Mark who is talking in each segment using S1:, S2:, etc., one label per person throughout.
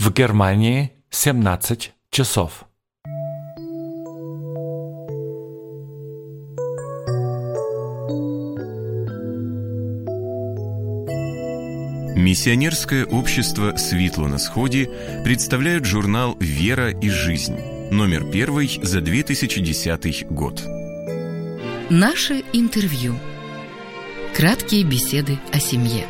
S1: В Германии 17 часов.
S2: Миссионерское общество «Светло на сходе» представляет журнал «Вера и жизнь», номер 1 за 2010 год.
S3: Наше интервью. Краткие беседы о семье.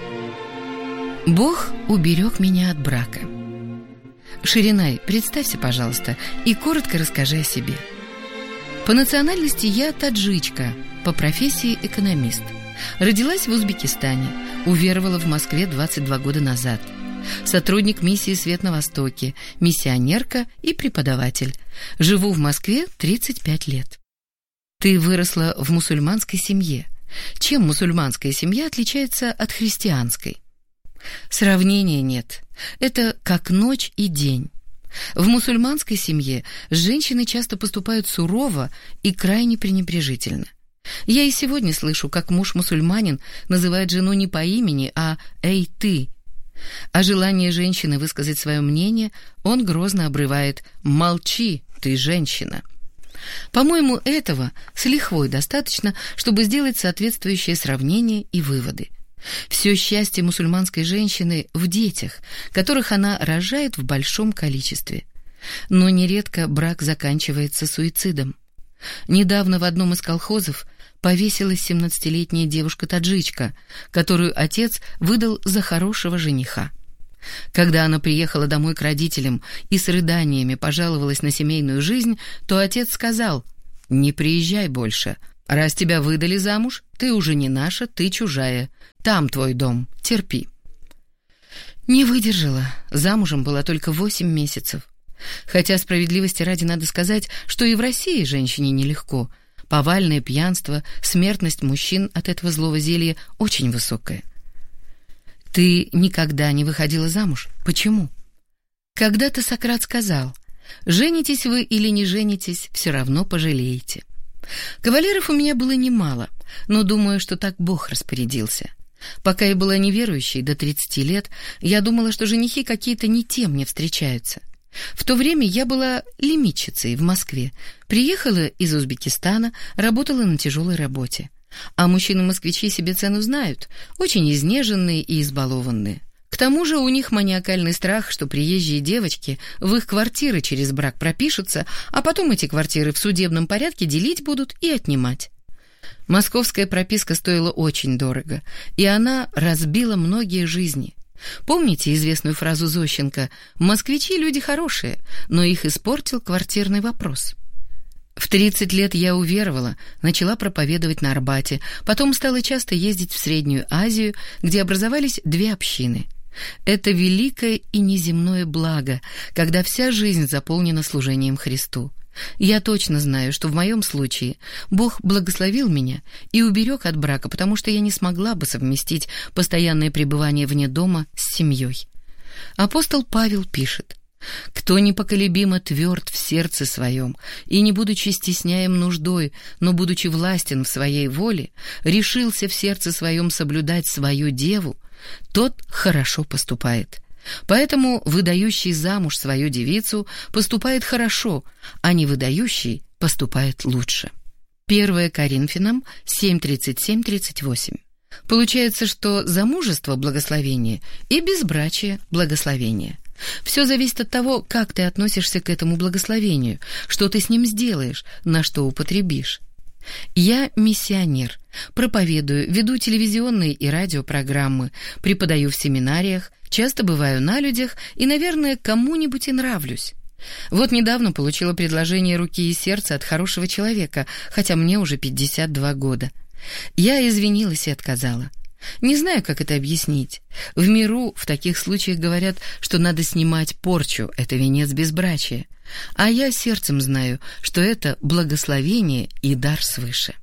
S3: Бог уберег меня от брака. Ширинай, представься, пожалуйста, и коротко расскажи о себе. По национальности я таджичка, по профессии экономист. Родилась в Узбекистане, уверовала в Москве 22 года назад. Сотрудник миссии «Свет на Востоке», миссионерка и преподаватель. Живу в Москве 35 лет. Ты выросла в мусульманской семье. Чем мусульманская семья отличается от христианской? Сравнения нет. Это как ночь и день. В мусульманской семье женщины часто поступают сурово и крайне пренебрежительно. Я и сегодня слышу, как муж-мусульманин называет жену не по имени, а «эй, ты». А желание женщины высказать свое мнение он грозно обрывает: «Молчи, ты женщина». По-моему, этого с лихвой достаточно, чтобы сделать соответствующее сравнение и выводы. Все счастье мусульманской женщины в детях, которых она рожает в большом количестве. Но нередко брак заканчивается суицидом. Недавно в одном из колхозов повесилась 17-летняя девушка-таджичка, которую отец выдал за хорошего жениха. Когда она приехала домой к родителям и с рыданиями пожаловалась на семейную жизнь, то отец сказал: «Не приезжай больше. Раз тебя выдали замуж, ты уже не наша, ты чужая. Там твой дом, терпи». Не выдержала. Замужем была только 8 месяцев. Хотя справедливости ради надо сказать, что и в России женщине нелегко. Повальное пьянство, смертность мужчин от этого злого зелья очень высокая. Ты никогда не выходила замуж? Почему? Когда-то Сократ сказал: «Женитесь вы или не женитесь, все равно пожалеете». Кавалеров у меня было немало, но думаю, что так Бог распорядился. Пока я была неверующей, до 30 лет, я думала, что женихи какие-то не те мне встречаются. В то время я была лимитчицей в Москве, приехала из Узбекистана, работала на тяжелой работе. А мужчины-москвичи себе цену знают, очень изнеженные и избалованные. К тому же у них маниакальный страх, что приезжие девочки в их квартиры через брак пропишутся, а потом эти квартиры в судебном порядке делить будут и отнимать. Московская прописка стоила очень дорого, и она разбила многие жизни. Помните известную фразу Зощенко: «Москвичи люди хорошие, но их испортил квартирный вопрос». В 30 лет я уверовала, начала проповедовать на Арбате, потом стала часто ездить в Среднюю Азию, где образовались 2 общины. Это великое и неземное благо, когда вся жизнь заполнена служением Христу. Я точно знаю, что в моем случае Бог благословил меня и уберег от брака, потому что я не смогла бы совместить постоянное пребывание вне дома с семьей. Апостол Павел пишет: «Кто непоколебимо тверд в сердце своем, и, не будучи стесняем нуждой, но будучи властен в своей воле, решился в сердце своем соблюдать свою деву, тот хорошо поступает». Поэтому выдающий замуж свою девицу поступает хорошо, а не выдающий поступает лучше. 1 Коринфянам 7:37-38. Получается, что замужество – благословение и безбрачие – благословение. Все зависит от того, как ты относишься к этому благословению, что ты с ним сделаешь, на что употребишь. Я миссионер, проповедую, веду телевизионные и радиопрограммы, преподаю в семинариях, часто бываю на людях и, наверное, кому-нибудь и нравлюсь. Вот недавно получила предложение руки и сердца от хорошего человека, хотя мне уже 52 года. Я извинилась и отказала. Не знаю, как это объяснить. В миру в таких случаях говорят, что надо снимать порчу, это венец безбрачия. А я сердцем знаю, что это благословение и дар свыше.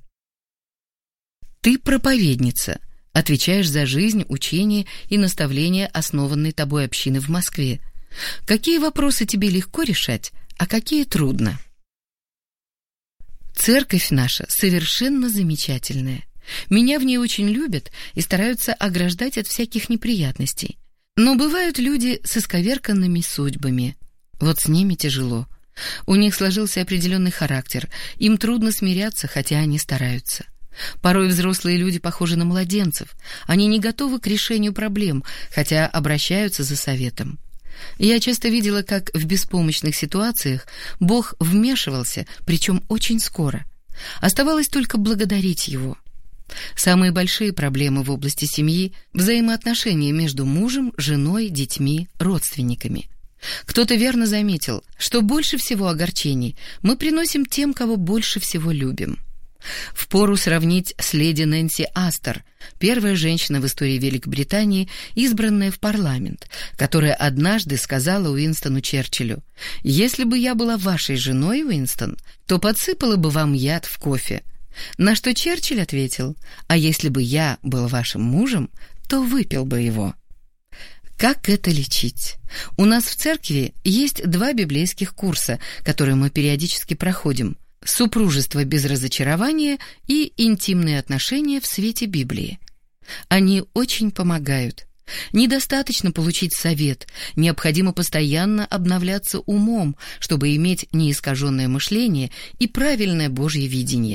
S3: Ты проповедница, отвечаешь за жизнь, учение и наставления основанной тобой общины в Москве. Какие вопросы тебе легко решать, а какие трудно? Церковь наша совершенно замечательная. Меня в ней очень любят и стараются ограждать от всяких неприятностей. Но бывают люди с исковерканными судьбами. Вот с ними тяжело. У них сложился определенный характер, им трудно смиряться, хотя они стараются. Порой взрослые люди похожи на младенцев, они не готовы к решению проблем, хотя обращаются за советом. Я часто видела, как в беспомощных ситуациях Бог вмешивался, причем очень скоро. Оставалось только благодарить Его. Самые большие проблемы в области семьи – взаимоотношения между мужем, женой, детьми, родственниками. Кто-то верно заметил, что больше всего огорчений мы приносим тем, кого больше всего любим. Впору сравнить с леди Нэнси Астер, первая женщина в истории Великобритании, избранная в парламент, которая однажды сказала Уинстону Черчиллю: «Если бы я была вашей женой, Уинстон, то подсыпала бы вам яд в кофе». На что Черчилль ответил: «А если бы я был вашим мужем, то выпил бы его». Как это лечить? У нас в церкви есть 2 библейских курса, которые мы периодически проходим: «Супружество без разочарования» и «Интимные отношения в свете Библии». Они очень помогают. Недостаточно получить совет, необходимо постоянно обновляться умом, чтобы иметь неискаженное мышление и правильное Божье видение.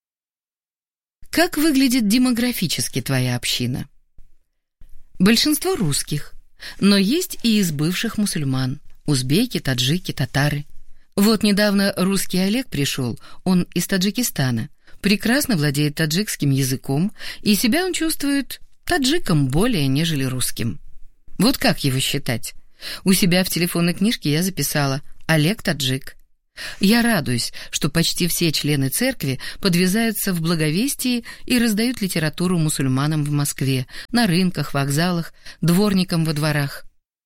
S3: Как выглядит демографически твоя община? Большинство русских, но есть и из бывших мусульман: узбеки, таджики, татары. Вот недавно русский Олег пришел, он из Таджикистана, прекрасно владеет таджикским языком, и себя он чувствует таджиком более, нежели русским. Вот как его считать? У себя в телефонной книжке я записала: Олег таджик. Я радуюсь, что почти все члены церкви подвязаются в благовестии и раздают литературу мусульманам в Москве, на рынках, вокзалах, дворникам во дворах.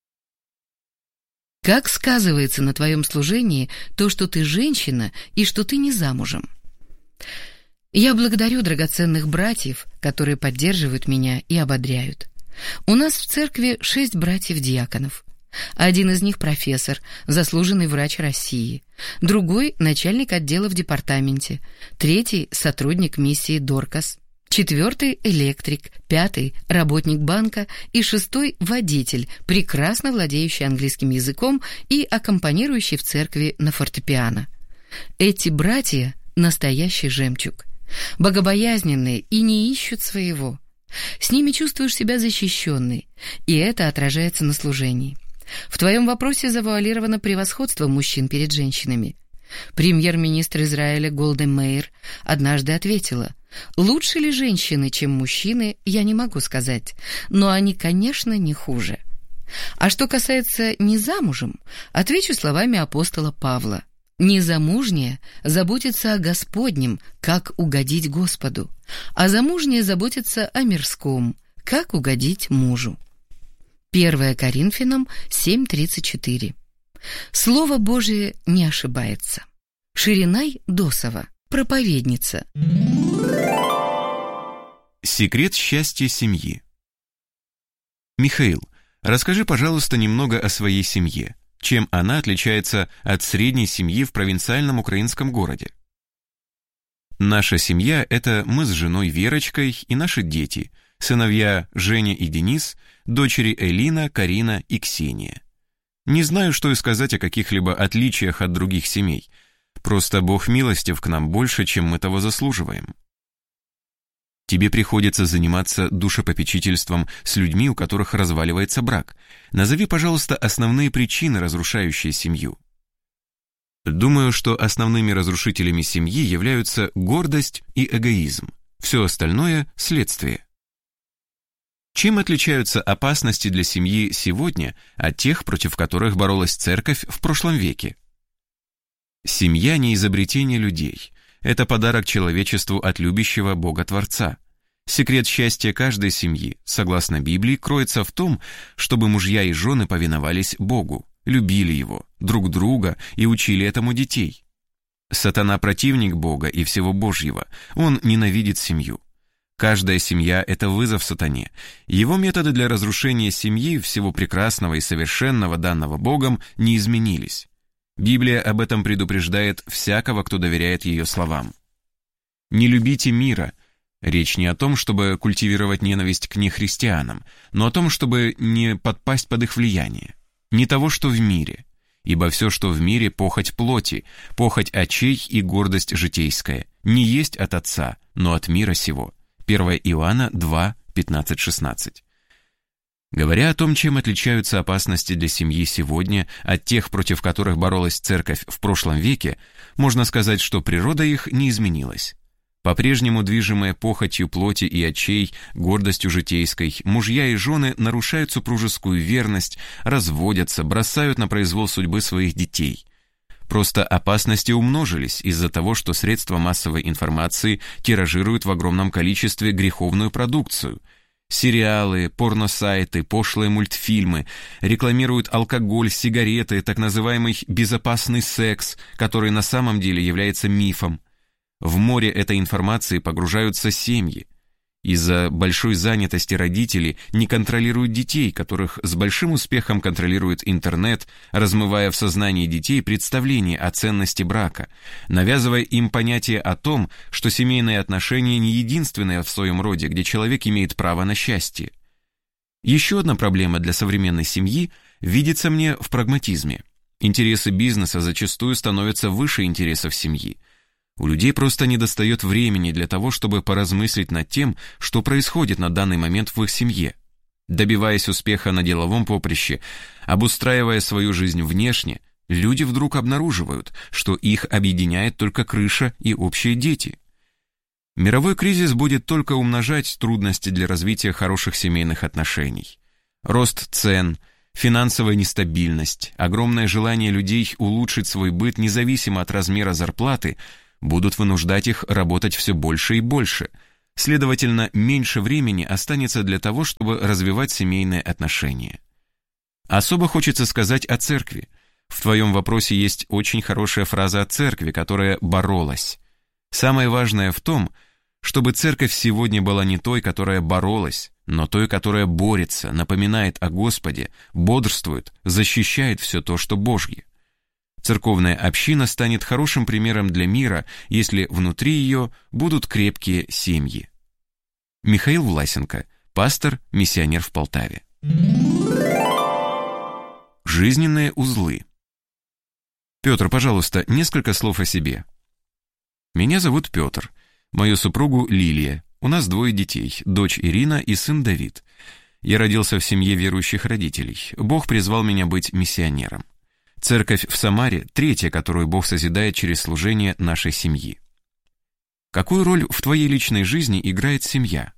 S3: Как сказывается на твоем служении то, что ты женщина и что ты не замужем? Я благодарю драгоценных братьев, которые поддерживают меня и ободряют. У нас в церкви 6 братьев-диаконов. Один из них профессор, заслуженный врач России, другой — начальник отдела в департаменте, третий — сотрудник миссии Доркас, 4-й — электрик, 5-й — работник банка и 6-й — водитель, прекрасно владеющий английским языком и аккомпанирующий в церкви на фортепиано. Эти братья — настоящий жемчуг, богобоязненные и не ищут своего. С ними чувствуешь себя защищенной, и это отражается на служении. В твоем вопросе завуалировано превосходство мужчин перед женщинами. Премьер-министр Израиля Голда Меир однажды ответила: «Лучше ли женщины, чем мужчины, я не могу сказать, но они, конечно, не хуже». А что касается незамужем, отвечу словами апостола Павла: «Незамужняя заботится о Господнем, как угодить Господу, а замужняя заботится о мирском, как угодить мужу». 1 Коринфянам 7:34. Слово Божие не ошибается. Ширинай Досова, проповедница.
S2: Секрет счастья семьи. Михаил, расскажи, пожалуйста, немного о своей семье. Чем она отличается от средней семьи в провинциальном украинском городе? Наша семья — это мы с женой Верочкой и наши дети, сыновья Женя и Денис, дочери Элина, Карина и Ксения. Не знаю, что и сказать о каких-либо отличиях от других семей. Просто Бог милостив к нам больше, чем мы того заслуживаем. Тебе приходится заниматься душепопечительством с людьми, у которых разваливается брак. Назови, пожалуйста, основные причины, разрушающие семью. Думаю, что основными разрушителями семьи являются гордость и эгоизм. Все остальное – следствие. Чем отличаются опасности для семьи сегодня от тех, против которых боролась церковь в прошлом веке? Семья не изобретение людей. Это подарок человечеству от любящего Бога-Творца. Секрет счастья каждой семьи, согласно Библии, кроется в том, чтобы мужья и жены повиновались Богу, любили Его, друг друга и учили этому детей. Сатана противник Бога и всего Божьего, он ненавидит семью. Каждая семья – это вызов сатане. Его методы для разрушения семьи, всего прекрасного и совершенного, данного Богом, не изменились. Библия об этом предупреждает всякого, кто доверяет ее словам. «Не любите мира, Речь не о том, чтобы культивировать ненависть к нехристианам, но о том, чтобы не подпасть под их влияние. Не того, что в мире. Ибо все, что в мире, похоть плоти, похоть очей и гордость житейская, не есть от Отца, но от мира сего. 1 Иоанна 2, 15-16. Говоря о том, чем отличаются опасности для семьи сегодня от тех, против которых боролась Церковь в прошлом веке, можно сказать, что природа их не изменилась. По-прежнему движимая похотью плоти и очей, гордостью житейской, мужья и жены нарушают супружескую верность, разводятся, бросают на произвол судьбы своих детей. Просто опасности умножились из-за того, что средства массовой информации тиражируют в огромном количестве греховную продукцию. Сериалы, порносайты, пошлые мультфильмы рекламируют алкоголь, сигареты, так называемый безопасный секс, который на самом деле является мифом. В море этой информации погружаются семьи. Из-за большой занятости родители не контролируют детей, которых с большим успехом контролирует интернет, размывая в сознании детей представление о ценности брака, навязывая им понятие о том, что семейные отношения не единственные в своем роде, где человек имеет право на счастье. Еще одна проблема для современной семьи видится мне в прагматизме. Интересы бизнеса зачастую становятся выше интересов семьи. У людей просто недостает времени для того, чтобы поразмыслить над тем, что происходит на данный момент в их семье. Добиваясь успеха на деловом поприще, обустраивая свою жизнь внешне, люди вдруг обнаруживают, что их объединяет только крыша и общие дети. Мировой кризис будет только умножать трудности для развития хороших семейных отношений. Рост цен, финансовая нестабильность, огромное желание людей улучшить свой быт независимо от размера зарплаты будут вынуждать их работать все больше и больше. Следовательно, меньше времени останется для того, чтобы развивать семейные отношения. Особо хочется сказать о церкви. В твоем вопросе есть очень хорошая фраза о церкви, которая боролась. Самое важное в том, чтобы церковь сегодня была не той, которая боролась, но той, которая борется, напоминает о Господе, бодрствует, защищает все то, что Божье. Церковная община станет хорошим примером для мира, если внутри ее будут крепкие семьи. Михаил Власенко, пастор, миссионер в Полтаве. Жизненные узлы. Петр, пожалуйста, несколько слов о себе. Меня зовут Петр, мою супругу Лилия. У нас 2 детей, дочь Ирина и сын Давид. Я родился в семье верующих родителей. Бог призвал меня быть миссионером. Церковь в Самаре – 3-я, которую Бог созидает через служение нашей семьи. Какую роль в твоей личной жизни играет семья?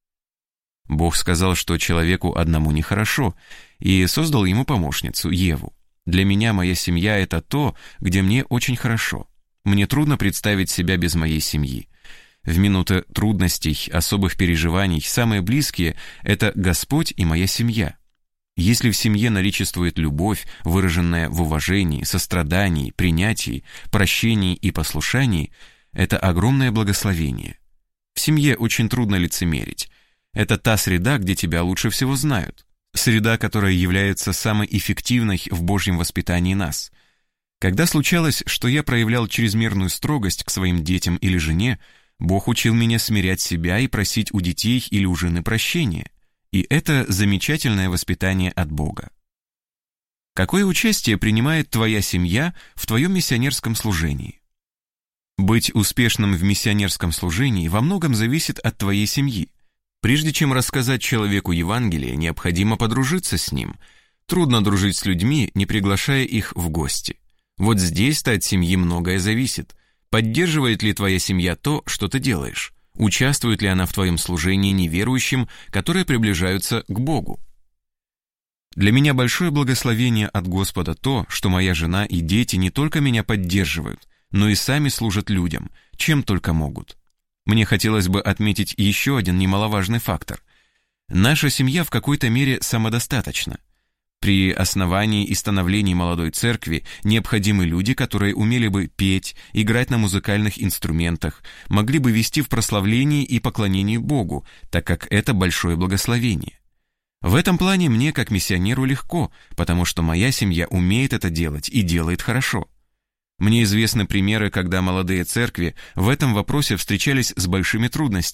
S2: Бог сказал, что человеку одному нехорошо, и создал ему помощницу, Еву. Для меня моя семья – это то, где мне очень хорошо. Мне трудно представить себя без моей семьи. В минуты трудностей, особых переживаний, самые близкие – это Господь и моя семья. Если в семье наличествует любовь, выраженная в уважении, сострадании, принятии, прощении и послушании, это огромное благословение. В семье очень трудно лицемерить. Это та среда, где тебя лучше всего знают. Среда, которая является самой эффективной в Божьем воспитании нас. Когда случалось, что я проявлял чрезмерную строгость к своим детям или жене, Бог учил меня смирять себя и просить у детей или у жены прощения. И это замечательное воспитание от Бога. Какое участие принимает твоя семья в твоем миссионерском служении? Быть успешным в миссионерском служении во многом зависит от твоей семьи. Прежде чем рассказать человеку Евангелие, необходимо подружиться с ним. Трудно дружить с людьми, не приглашая их в гости. Вот здесь-то от семьи многое зависит. Поддерживает ли твоя семья то, что ты делаешь? Участвует ли она в твоем служении неверующим, которые приближаются к Богу? Для меня большое благословение от Господа то, что моя жена и дети не только меня поддерживают, но и сами служат людям, чем только могут. Мне хотелось бы отметить еще один немаловажный фактор. Наша семья в какой-то мере самодостаточна. При основании и становлении молодой церкви необходимы люди, которые умели бы петь, играть на музыкальных инструментах, могли бы вести в прославлении и поклонении Богу, так как это большое благословение. В этом плане мне, как миссионеру, легко, потому что моя семья умеет это делать и делает хорошо. Мне известны примеры, когда молодые церкви в этом вопросе встречались с большими трудностями.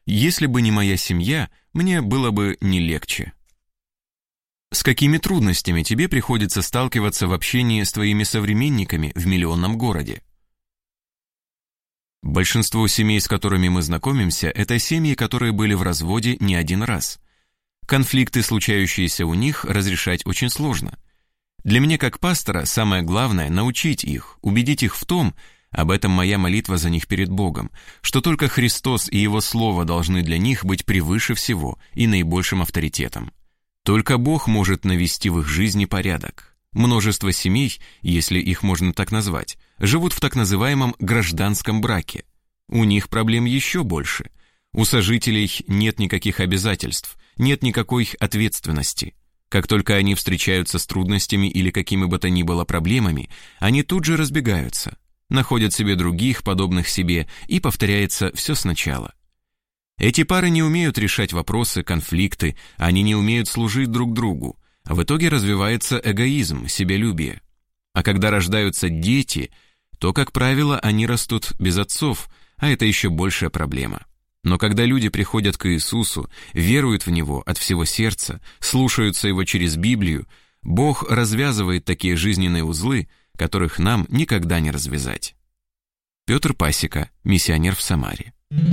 S2: Если бы не моя семья, мне было бы не легче. С какими трудностями тебе приходится сталкиваться в общении с твоими современниками в миллионном городе? Большинство семей, с которыми мы знакомимся, это семьи, которые были в разводе не один раз. Конфликты, случающиеся у них, разрешать очень сложно. Для меня как пастора самое главное – научить их, убедить их в том, об этом моя молитва за них перед Богом, что только Христос и Его Слово должны для них быть превыше всего и наибольшим авторитетом. Только Бог может навести в их жизни порядок. Множество семей, если их можно так назвать, живут в так называемом гражданском браке. У них проблем еще больше. У сожителей нет никаких обязательств, нет никакой ответственности. Как только они встречаются с трудностями или какими бы то ни было проблемами, они тут же разбегаются, находят себе других, подобных себе, и повторяется все сначала. Эти пары не умеют решать вопросы, конфликты, они не умеют служить друг другу, а в итоге развивается эгоизм, себялюбие. А когда рождаются дети, то, как правило, они растут без отцов, а это еще большая проблема. Но когда люди приходят к Иисусу, веруют в Него от всего сердца, слушаются Его через Библию, Бог развязывает такие жизненные узлы, которых нам никогда не развязать. Петр Пасека, миссионер в Самаре.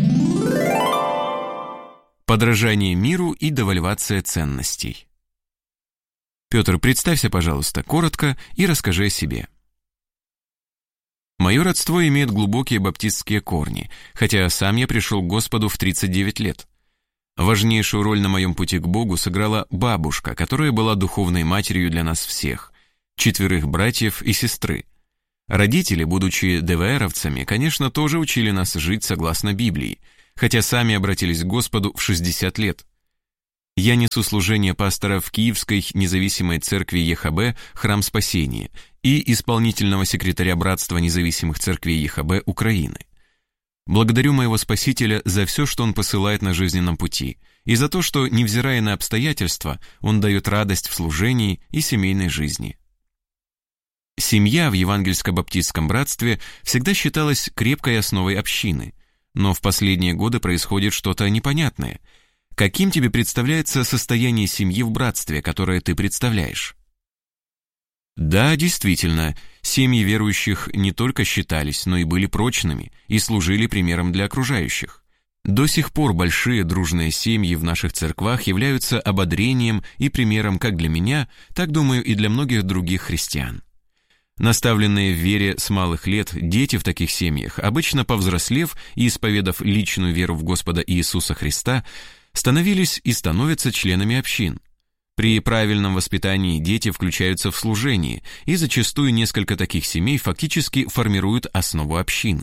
S2: Подражание миру и девальвация ценностей. Петр, представься, пожалуйста, коротко и расскажи о себе. Мое родство имеет глубокие баптистские корни, хотя сам я пришел к Господу в 39 лет. Важнейшую роль на моем пути к Богу сыграла бабушка, которая была духовной матерью для нас всех, 4 братьев и сестры. Родители, будучи ДВРовцами, конечно, тоже учили нас жить согласно Библии, хотя сами обратились к Господу в 60 лет. Я несу служение пастора в Киевской независимой церкви ЕХБ «Храм Спасения» и исполнительного секретаря Братства независимых церквей ЕХБ Украины. Благодарю моего Спасителя за все, что Он посылает на жизненном пути, и за то, что, невзирая на обстоятельства, Он дает радость в служении и семейной жизни. Семья в Евангельско-баптистском братстве всегда считалась крепкой основой общины, но в последние годы происходит что-то непонятное. Каким тебе представляется состояние семьи в братстве, которое ты представляешь? Да, действительно, семьи верующих не только считались, но и были прочными и служили примером для окружающих. До сих пор большие дружные семьи в наших церквах являются ободрением и примером как для меня, так, думаю, и для многих других христиан. Наставленные в вере с малых лет дети в таких семьях, обычно повзрослев и исповедав личную веру в Господа Иисуса Христа, становились и становятся членами общин. При правильном воспитании дети включаются в служение, и зачастую несколько таких семей фактически формируют основу общины.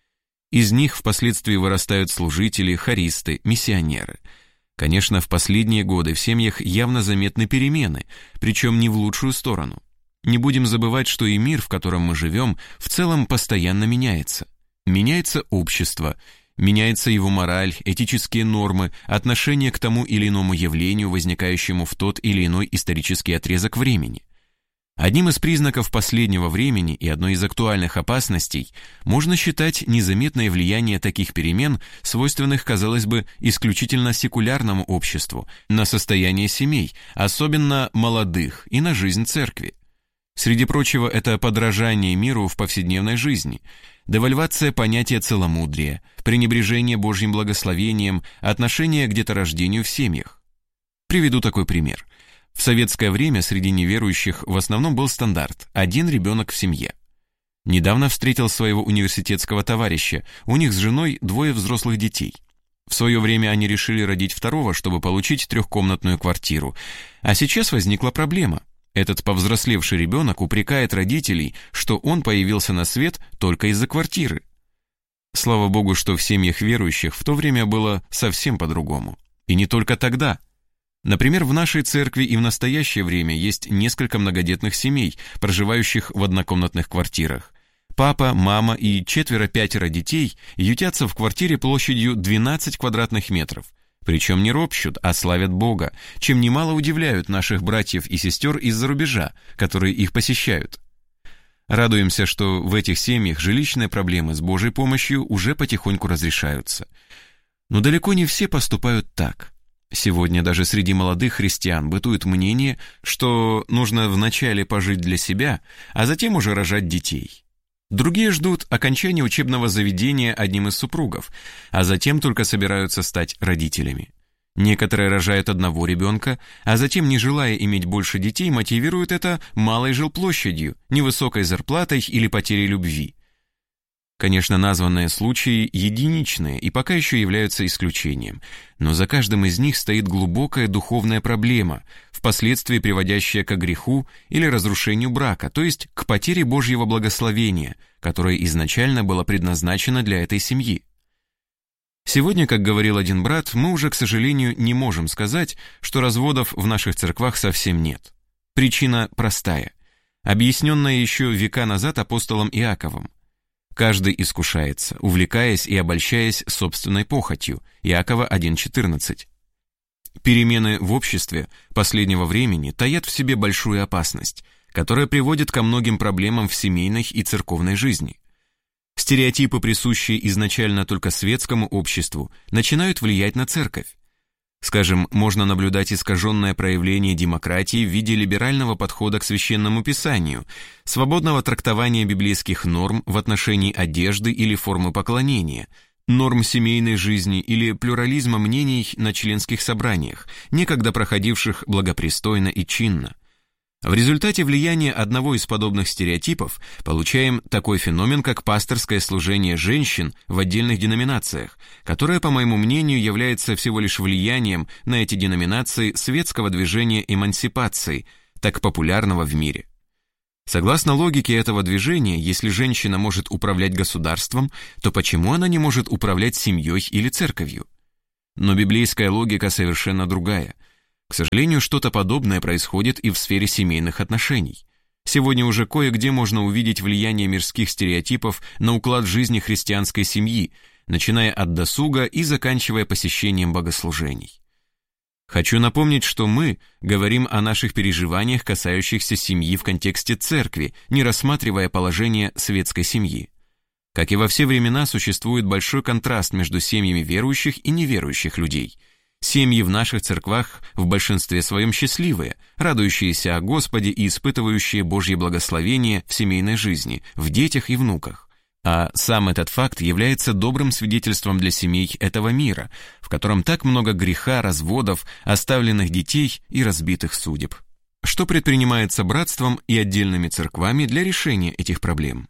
S2: Из них впоследствии вырастают служители, хористы, миссионеры. Конечно, в последние годы в семьях явно заметны перемены, причем не в лучшую сторону. Не будем забывать, что и мир, в котором мы живем, в целом постоянно меняется. Меняется общество, меняется его мораль, этические нормы, отношение к тому или иному явлению, возникающему в тот или иной исторический отрезок времени. Одним из признаков последнего времени и одной из актуальных опасностей можно считать незаметное влияние таких перемен, свойственных, казалось бы, исключительно секулярному обществу, на состояние семей, особенно молодых, и на жизнь церкви. Среди прочего, это подражание миру в повседневной жизни, девальвация понятия целомудрия, пренебрежение Божьим благословением, отношение к деторождению в семьях. Приведу такой пример. В советское время среди неверующих в основном был стандарт – 1 ребенок в семье. Недавно встретил своего университетского товарища, у них с женой 2 взрослых детей. В свое время они решили родить 2-го, чтобы получить 3-комнатную квартиру. А сейчас возникла проблема. Этот повзрослевший ребенок упрекает родителей, что он появился на свет только из-за квартиры. Слава Богу, что в семьях верующих в то время было совсем по-другому. И не только тогда. Например, в нашей церкви и в настоящее время есть несколько многодетных семей, проживающих в однокомнатных квартирах. Папа, мама и 4-5 детей ютятся в квартире площадью 12 квадратных метров. Причем не ропщут, а славят Бога, чем немало удивляют наших братьев и сестер из-за рубежа, которые их посещают. Радуемся, что в этих семьях жилищные проблемы с Божьей помощью уже потихоньку разрешаются. Но далеко не все поступают так. Сегодня даже среди молодых христиан бытует мнение, что нужно вначале пожить для себя, а затем уже рожать детей. Другие ждут окончания учебного заведения одним из супругов, а затем только собираются стать родителями. Некоторые рожают одного ребенка, а затем, не желая иметь больше детей, мотивируют это малой жилплощадью, невысокой зарплатой или потерей любви. Конечно, названные случаи единичные и пока еще являются исключением, но за каждым из них стоит глубокая духовная проблема, впоследствии приводящая к греху или разрушению брака, то есть к потере Божьего благословения, которое изначально было предназначено для этой семьи. Сегодня, как говорил один брат, мы уже, к сожалению, не можем сказать, что разводов в наших церквах совсем нет. Причина простая, объясненная еще века назад апостолом Иаковом. Каждый искушается, увлекаясь и обольщаясь собственной похотью. Иакова 1:14. Перемены в обществе последнего времени таят в себе большую опасность, которая приводит ко многим проблемам в семейной и церковной жизни. Стереотипы, присущие изначально только светскому обществу, начинают влиять на церковь. Скажем, можно наблюдать искаженное проявление демократии в виде либерального подхода к священному писанию, свободного трактования библейских норм в отношении одежды или формы поклонения, норм семейной жизни или плюрализма мнений на членских собраниях, некогда проходивших благопристойно и чинно. В результате влияния одного из подобных стереотипов получаем такой феномен, как пасторское служение женщин в отдельных деноминациях, которое, по моему мнению, является всего лишь влиянием на эти деноминации светского движения эмансипации, так популярного в мире. Согласно логике этого движения, если женщина может управлять государством, то почему она не может управлять семьей или церковью? Но библейская логика совершенно другая. К сожалению, что-то подобное происходит и в сфере семейных отношений. Сегодня уже кое-где можно увидеть влияние мирских стереотипов на уклад жизни христианской семьи, начиная от досуга и заканчивая посещением богослужений. Хочу напомнить, что мы говорим о наших переживаниях, касающихся семьи в контексте церкви, не рассматривая положение светской семьи. Как и во все времена, существует большой контраст между семьями верующих и неверующих людей. Семьи в наших церквах в большинстве своем счастливые, радующиеся о Господе и испытывающие Божье благословение в семейной жизни, в детях и внуках. А сам этот факт является добрым свидетельством для семей этого мира, в котором так много греха, разводов, оставленных детей и разбитых судеб. Что предпринимается братством и отдельными церквами для решения этих проблем?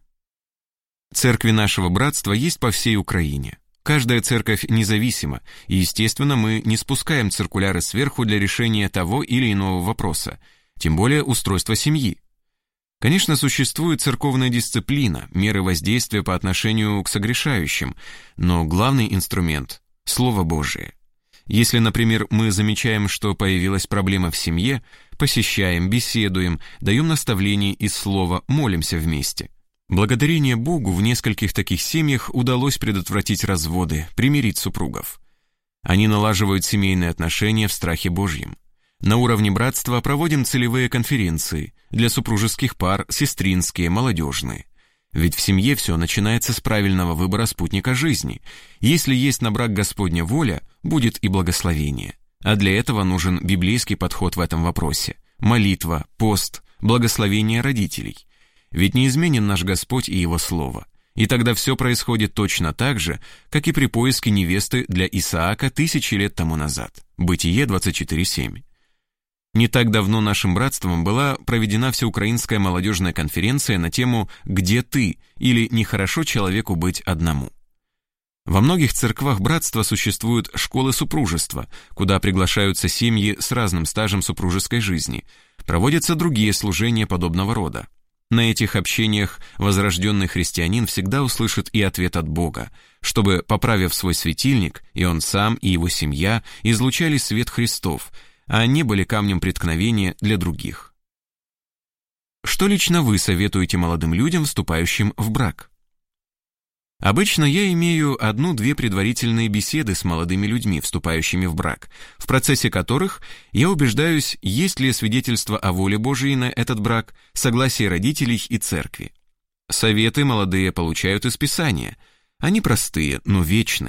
S2: Церкви нашего братства есть по всей Украине. Каждая церковь независима, и, естественно, мы не спускаем циркуляры сверху для решения того или иного вопроса, тем более устройства семьи. Конечно, существует церковная дисциплина, меры воздействия по отношению к согрешающим, но главный инструмент – Слово Божие. Если, например, мы замечаем, что появилась проблема в семье, посещаем, беседуем, даем наставления из Слова, молимся вместе. Благодарение Богу в нескольких таких семьях удалось предотвратить разводы, примирить супругов. Они налаживают семейные отношения в страхе Божьем. На уровне братства проводим целевые конференции для супружеских пар, сестринские, молодежные. Ведь в семье все начинается с правильного выбора спутника жизни. Если есть на брак Господня воля, будет и благословение. А для этого нужен библейский подход в этом вопросе. Молитва, пост, благословение родителей. Ведь неизменен наш Господь и Его Слово. И тогда все происходит точно так же, как и при поиске невесты для Исаака 1000 лет тому назад. Бытие 24:7. Не так давно нашим братством была проведена всеукраинская молодежная конференция на тему «Где ты?» или «Нехорошо человеку быть одному». Во многих церквах братства существуют школы супружества, куда приглашаются семьи с разным стажем супружеской жизни. Проводятся другие служения подобного рода. На этих общениях возрожденный христианин всегда услышит и ответ от Бога, чтобы, поправив свой светильник, и он сам, и его семья излучали свет Христов, а не были камнем преткновения для других. Что лично вы советуете молодым людям, вступающим в брак? Обычно я имею 1-2 предварительные беседы с молодыми людьми, вступающими в брак, в процессе которых я убеждаюсь, есть ли свидетельство о воле Божией на этот брак, согласие родителей и церкви. Советы молодые получают из Писания. Они простые, но вечные.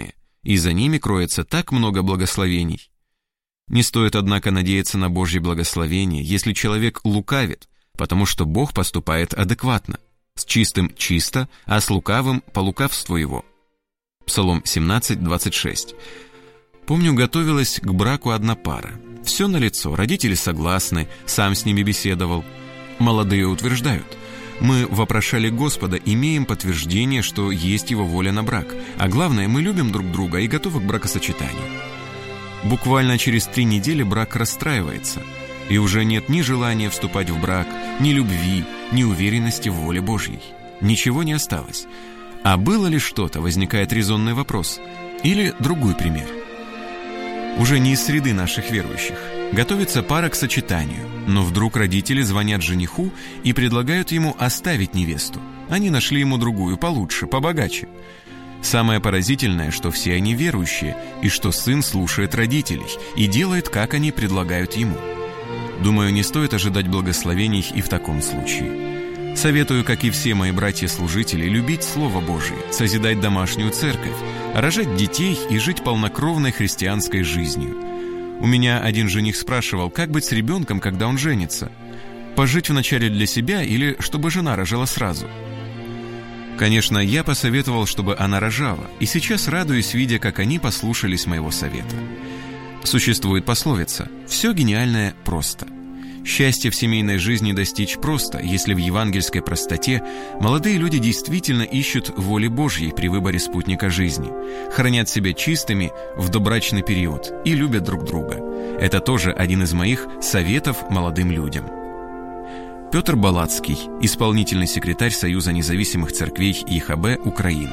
S2: и за ними кроется так много благословений. Не стоит, однако, надеяться на Божье благословение, если человек лукавит, потому что Бог поступает адекватно. С чистым чисто, а с лукавым по лукавству его. Псалом 17:26. Помню, готовилась к браку одна пара. Все налицо, родители согласны, сам с ними беседовал. Молодые утверждают: мы вопрошали Господа, имеем подтверждение, что есть Его воля на брак, а главное, мы любим друг друга и готовы к бракосочетанию. Буквально через 3 недели брак расстраивается, и уже нет ни желания вступать в брак, ни любви, ни уверенности в воле Божьей. Ничего не осталось. А было ли что-то, возникает резонный вопрос. Или другой пример. Уже не из среды наших верующих. Готовится пара к сочетанию, но вдруг родители звонят жениху и предлагают ему оставить невесту. Они нашли ему другую, получше, побогаче. Самое поразительное, что все они верующие, и что сын слушает родителей и делает, как они предлагают ему. Думаю, не стоит ожидать благословений и в таком случае. Советую, как и все мои братья-служители, любить Слово Божие, созидать домашнюю церковь, рожать детей и жить полнокровной христианской жизнью. У меня один жених спрашивал, как быть с ребенком, когда он женится? Пожить вначале для себя или чтобы жена рожала сразу? Конечно, я посоветовал, чтобы она рожала, и сейчас радуюсь, видя, как они послушались моего совета. Существует пословица: «Все гениальное просто». Счастье в семейной жизни достичь просто, если в евангельской простоте молодые люди действительно ищут воли Божьей при выборе спутника жизни, хранят себя чистыми в добрачный период и любят друг друга. Это тоже один из моих советов молодым людям. Петр Балацкий, исполнительный секретарь Союза независимых церквей ИХБ Украины.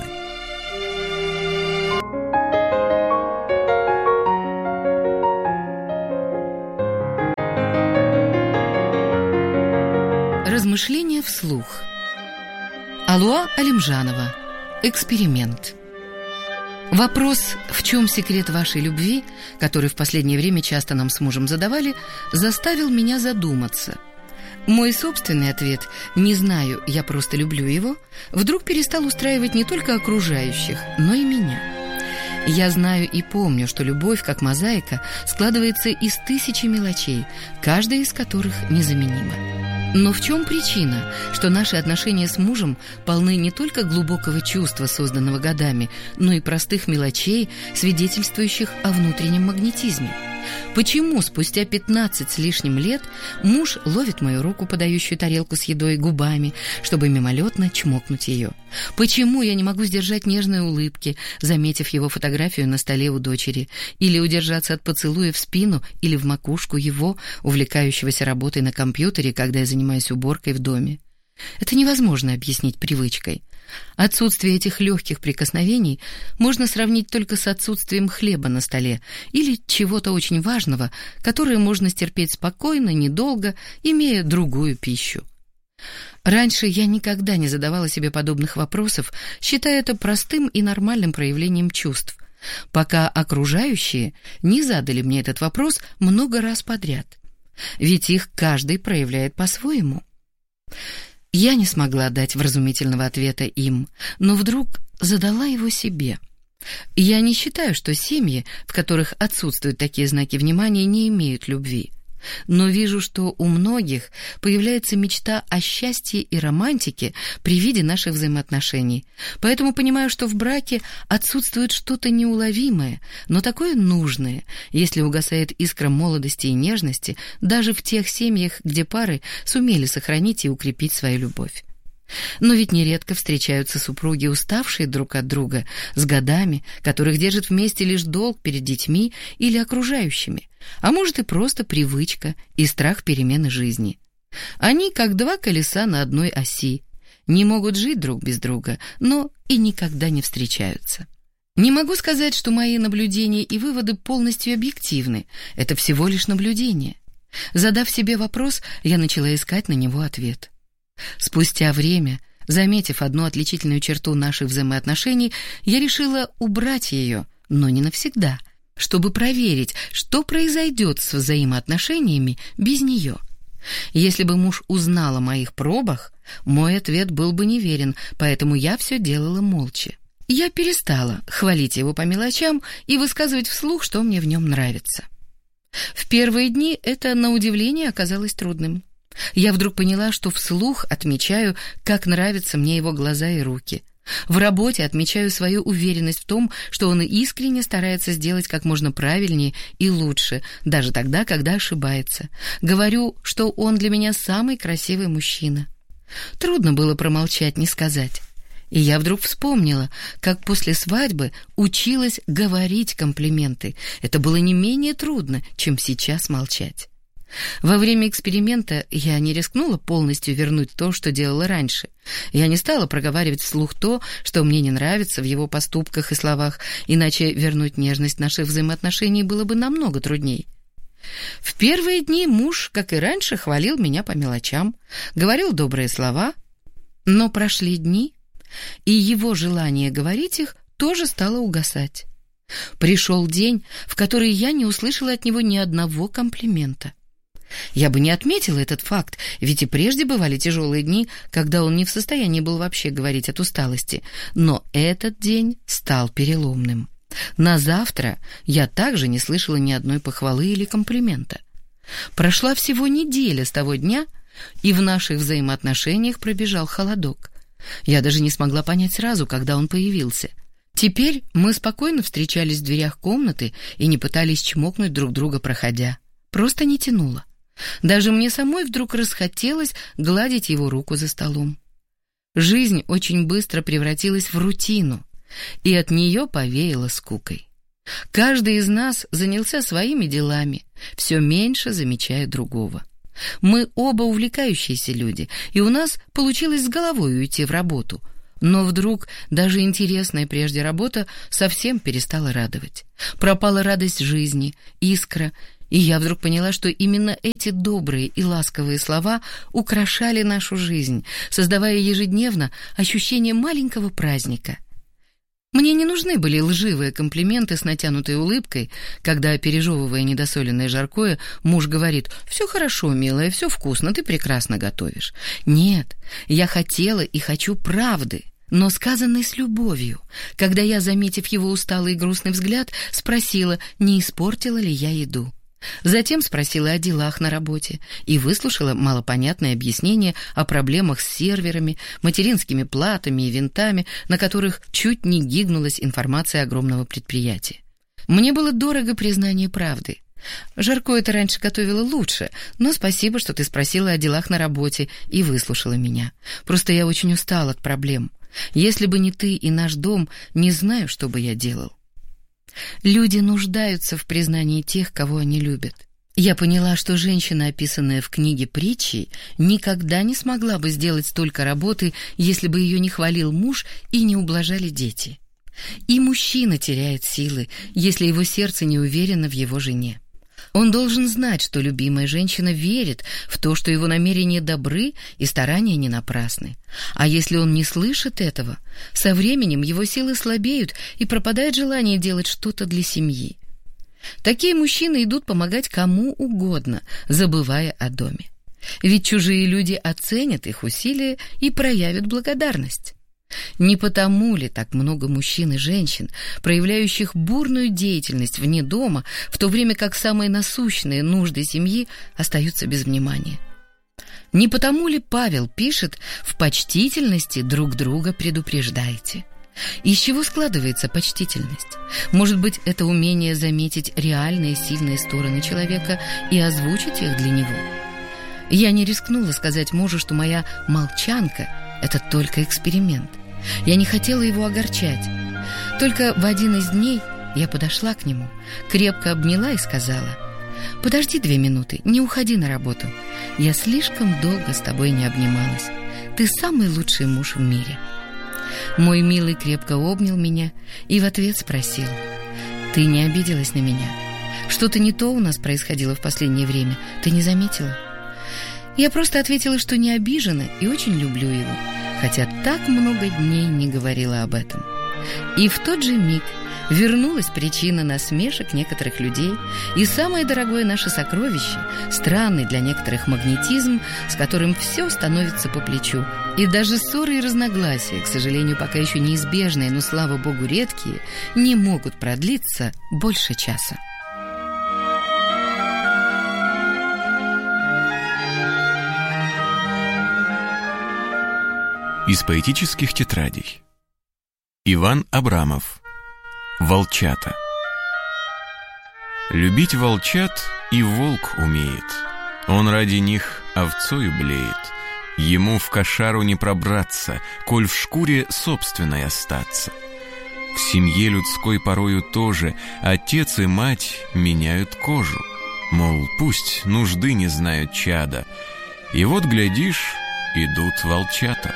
S3: Размышления вслух. Алуа Алимжанова. Эксперимент. Вопрос «В чем секрет вашей любви?», который в последнее время часто нам с мужем задавали, заставил меня задуматься. Мой собственный ответ «не знаю, я просто люблю его» вдруг перестал устраивать не только окружающих, но и меня. Я знаю и помню, что любовь, как мозаика, складывается из тысячи мелочей, каждая из которых незаменима. Но в чем причина, что наши отношения с мужем полны не только глубокого чувства, созданного годами, но и простых мелочей, свидетельствующих о внутреннем магнетизме? Почему спустя 15 с лишним лет муж ловит мою руку, подающую тарелку с едой, губами, чтобы мимолетно чмокнуть ее? Почему я не могу сдержать нежной улыбки, заметив его фотографию на столе у дочери, или удержаться от поцелуя в спину или в макушку его, увлекающегося работой на компьютере, когда я занимаюсь уборкой в доме? Это невозможно объяснить привычкой. Отсутствие этих легких прикосновений можно сравнить только с отсутствием хлеба на столе или чего-то очень важного, которое можно стерпеть спокойно, недолго, имея другую пищу. Раньше я никогда не задавала себе подобных вопросов, считая это простым и нормальным проявлением чувств, пока окружающие не задали мне этот вопрос много раз подряд. Ведь их каждый проявляет по-своему. Я не смогла дать вразумительного ответа им, но вдруг задала его себе. Я не считаю, что семьи, в которых отсутствуют такие знаки внимания, не имеют любви. Но вижу, что у многих появляется мечта о счастье и романтике при виде наших взаимоотношений. Поэтому понимаю, что в браке отсутствует что-то неуловимое, но такое нужное, если угасает искра молодости и нежности даже в тех семьях, где пары сумели сохранить и укрепить свою любовь. Но ведь нередко встречаются супруги, уставшие друг от друга, с годами, которых держит вместе лишь долг перед детьми или окружающими, а может и просто привычка и страх перемены жизни. Они как два колеса на одной оси, не могут жить друг без друга, но и никогда не встречаются. Не могу сказать, что мои наблюдения и выводы полностью объективны, это всего лишь наблюдения. Задав себе вопрос, я начала искать на него ответ. Спустя время, заметив одну отличительную черту наших взаимоотношений, я решила убрать ее, но не навсегда, чтобы проверить, что произойдет с взаимоотношениями без нее. Если бы муж узнал о моих пробах, мой ответ был бы неверен, поэтому я все делала молча. Я перестала хвалить его по мелочам и высказывать вслух, что мне в нем нравится. В первые дни это, на удивление, оказалось трудным. Я вдруг поняла, что вслух отмечаю, как нравятся мне его глаза и руки. В работе отмечаю свою уверенность в том, что он искренне старается сделать как можно правильнее и лучше, даже тогда, когда ошибается. Говорю, что он для меня самый красивый мужчина. Трудно было промолчать, не сказать. И я вдруг вспомнила, как после свадьбы училась говорить комплименты. Это было не менее трудно, чем сейчас молчать. Во время эксперимента я не рискнула полностью вернуть то, что делала раньше. Я не стала проговаривать вслух то, что мне не нравится в его поступках и словах, иначе вернуть нежность наших взаимоотношений было бы намного трудней. В первые дни муж, как и раньше, хвалил меня по мелочам, говорил добрые слова, но прошли дни, и его желание говорить их тоже стало угасать. Пришел день, в который я не услышала от него ни одного комплимента. Я бы не отметила этот факт, ведь и прежде бывали тяжелые дни, когда он не в состоянии был вообще говорить от усталости, но этот день стал переломным. На завтра я также не слышала ни одной похвалы или комплимента. Прошла всего неделя с того дня, и в наших взаимоотношениях пробежал холодок. Я даже не смогла понять сразу, когда он появился. Теперь мы спокойно встречались в дверях комнаты и не пытались чмокнуть друг друга, проходя. Просто не тянуло. Даже мне самой вдруг расхотелось гладить его руку за столом. Жизнь очень быстро превратилась в рутину, и от нее повеяло скукой. Каждый из нас занялся своими делами, все меньше замечая другого. Мы оба увлекающиеся люди, и у нас получилось с головой уйти в работу. Но вдруг даже интересная прежде работа совсем перестала радовать. Пропала радость жизни, искра, и я вдруг поняла, что именно эти добрые и ласковые слова украшали нашу жизнь, создавая ежедневно ощущение маленького праздника. Мне не нужны были лживые комплименты с натянутой улыбкой, когда, пережевывая недосоленное жаркое, муж говорит: «Все хорошо, милая, все вкусно, ты прекрасно готовишь». Нет, я хотела и хочу правды, но сказанной с любовью, когда я, заметив его усталый и грустный взгляд, спросила, не испортила ли я еду. Затем спросила о делах на работе и выслушала малопонятное объяснение о проблемах с серверами, материнскими платами и винтами, на которых чуть не гигнулась информация огромного предприятия. Мне было дорого признание правды. Жаркое ты раньше готовила лучше, но спасибо, что ты спросила о делах на работе и выслушала меня. Просто я очень устал от проблем. Если бы не ты и наш дом, не знаю, что бы я делал. Люди нуждаются в признании тех, кого они любят. Я поняла, что женщина, описанная в книге «Притчи», никогда не смогла бы сделать столько работы, если бы ее не хвалил муж и не ублажали дети. И мужчина теряет силы, если его сердце не уверено в его жене. Он должен знать, что любимая женщина верит в то, что его намерения добры и старания не напрасны. А если он не слышит этого, со временем его силы слабеют и пропадает желание делать что-то для семьи. Такие мужчины идут помогать кому угодно, забывая о доме. Ведь чужие люди оценят их усилия и проявят благодарность. Не потому ли так много мужчин и женщин, проявляющих бурную деятельность вне дома, в то время как самые насущные нужды семьи остаются без внимания? Не потому ли Павел пишет: «В почтительности друг друга предупреждайте»? Из чего складывается почтительность? Может быть, это умение заметить реальные сильные стороны человека и озвучить их для него? Я не рискнула сказать мужу, что моя молчанка — это только эксперимент. Я не хотела его огорчать. Только в один из дней я подошла к нему, крепко обняла и сказала: «Подожди 2 минуты, не уходи на работу. Я слишком долго с тобой не обнималась. Ты самый лучший муж в мире». Мой милый крепко обнял меня и в ответ спросил: «Ты не обиделась на меня? Что-то не то у нас происходило в последнее время, ты не заметила?» Я просто ответила, что не обижена и очень люблю его, хотя так много дней не говорила об этом. И в тот же миг вернулась причина насмешек некоторых людей и самое дорогое наше сокровище, странный для некоторых магнетизм, с которым все становится по плечу. И даже ссоры и разногласия, к сожалению, пока еще неизбежные, но, слава богу, редкие, не могут продлиться больше часа.
S2: Из поэтических тетрадей. Иван Абрамов. Волчата. Любить волчат и волк умеет. Он ради них овцою блеет. Ему в кошару не пробраться, коль в шкуре собственной остаться. В семье людской порою тоже отец и мать меняют кожу. Мол, пусть нужды не знают чада. И вот, глядишь, идут волчата.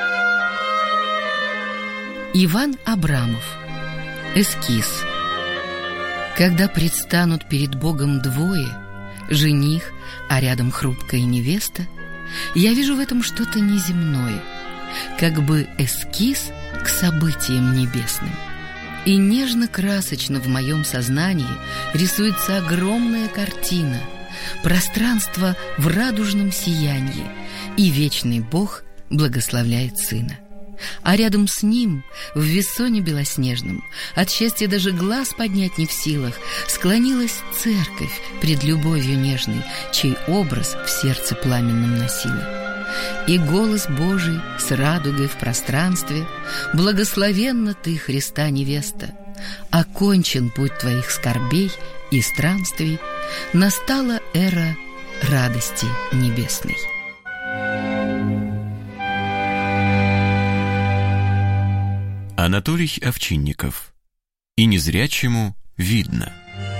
S3: Иван Абрамов. Эскиз. Когда предстанут перед Богом двое, жених, а рядом хрупкая невеста, я вижу в этом что-то неземное, как бы эскиз к событиям небесным. И нежно-красочно в моем сознании рисуется огромная картина, пространство в радужном сиянии, и вечный Бог благословляет Сына. А рядом с ним, в вессоне белоснежном, от счастья даже глаз поднять не в силах, склонилась церковь пред любовью нежной, чей образ в сердце пламенном носила. И голос Божий с радугой в пространстве: «Благословенна ты, Христа невеста! Окончен путь твоих скорбей и странствий, настала эра радости небесной».
S2: Анатолий Овчинников. И незрячему видно.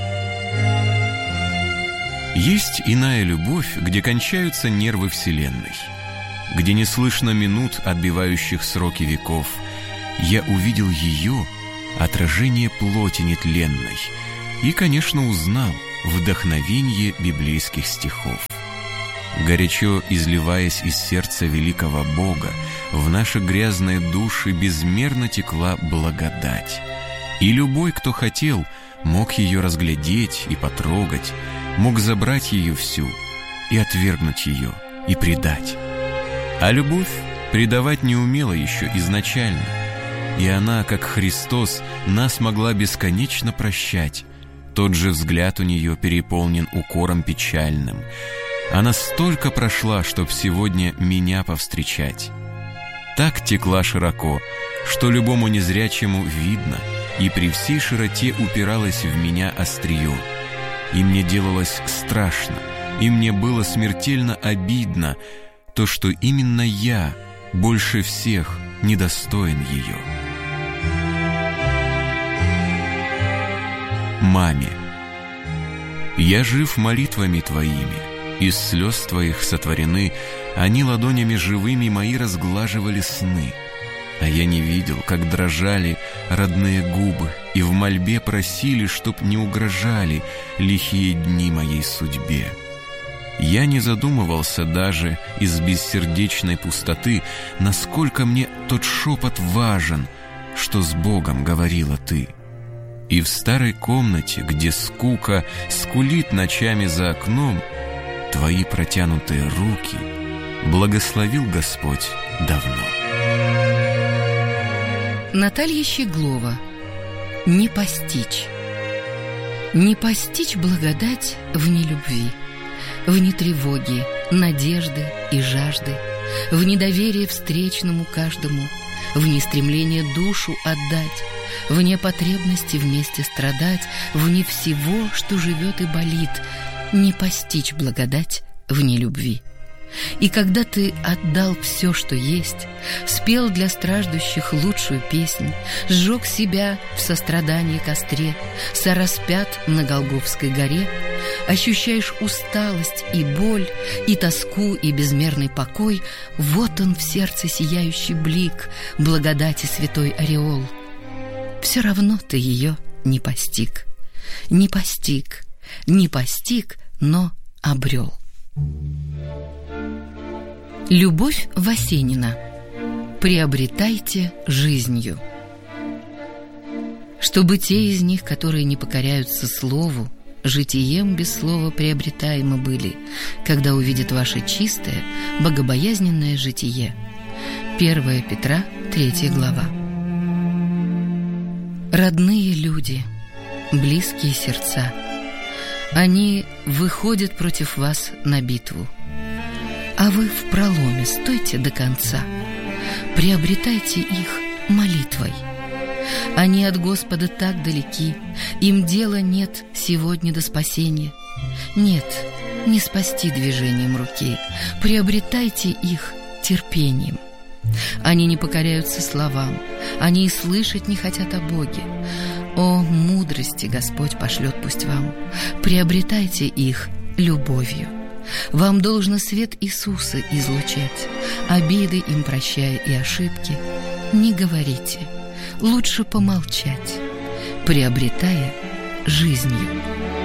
S2: Есть иная любовь, где кончаются нервы вселенной, где не слышно минут, отбивающих сроки веков. Я увидел ее, отражение плоти нетленной, и, конечно, узнал вдохновенье библейских стихов. Горячо изливаясь из сердца великого Бога, в наши грязные души безмерно текла благодать. И любой, кто хотел, мог ее разглядеть и потрогать, мог забрать ее всю и отвергнуть ее, и предать. А любовь предавать не умела еще изначально, и она, как Христос, нас могла бесконечно прощать. Тот же взгляд у нее переполнен укором печальным. Она столько прошла, чтоб сегодня меня повстречать. Так текла широко, что любому незрячему видно, и при всей широте упиралась в меня острие. И мне делалось страшно, и мне было смертельно обидно то, что именно я больше всех недостоин ее. Маме. Я жив молитвами твоими, из слез твоих сотворены, они ладонями живыми мои разглаживали сны. А я не видел, как дрожали родные губы и в мольбе просили, чтоб не угрожали лихие дни моей судьбе. Я не задумывался даже из бессердечной пустоты, насколько мне тот шепот важен, что с Богом говорила ты. И в старой комнате, где скука скулит ночами за окном, твои протянутые руки благословил Господь давно.
S3: Наталья Щеглова. Не постичь. Не постичь благодать в нелюбви, в нетревоге, надежды и жажды, в недоверие встречному каждому, в нестремление душу отдать, вне потребности вместе страдать, вне всего, что живет и болит, не постичь благодать в нелюбви. И когда ты отдал все, что есть, спел для страждущих лучшую песнь, сжег себя в сострадании костре, сораспят на Голгофской горе, ощущаешь усталость и боль, и тоску, и безмерный покой, вот он в сердце сияющий блик, благодати святой ореол. Все равно ты ее не постиг, не постиг, не постиг, но обрел. Любовь Васенина. Приобретайте жизнью. чтобы те из них, которые не покоряются слову, житием без слова приобретаемы были, когда увидят ваше чистое, богобоязненное житие. 1 Петра, 3 глава. Родные люди, близкие сердца, они выходят против вас на битву, а вы в проломе стойте до конца, приобретайте их молитвой. Они от Господа так далеки, им дела нет сегодня до спасения. Нет, не спасти движением руки, приобретайте их терпением. Они не покоряются словам, они и слышать не хотят о Боге. О, мудрости Господь пошлет пусть вам, приобретайте их любовью. Вам должно свет Иисуса излучать, обиды им прощая и ошибки. Не говорите, лучше помолчать, приобретая жизнью.